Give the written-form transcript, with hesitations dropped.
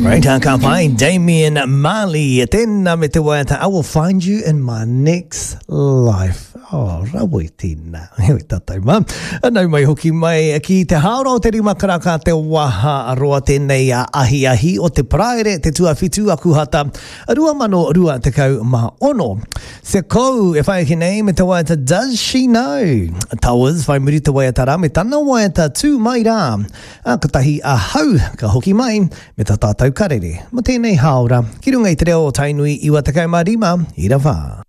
Right, ka pai Damian Marley. Tēnā me te waiata. I will find you in my next life. Oh, rawoi tīna. Heoi tātou ma. Anau mai hoki mai ki te haora o te rimakaraka te waha aroa tēnei a ahi o te praere te tuawhitu aku hata 2020. Se kou e whai ki nei me te waiata Does She Know? Towers whai muri te waiata rā me tana waiata tū mai rā. Katahi a hau ka hoki mai me ta tātou karere. Mo tēnei haora. Ki runga i te reo o tainui iwa te kaumārima i ra wā.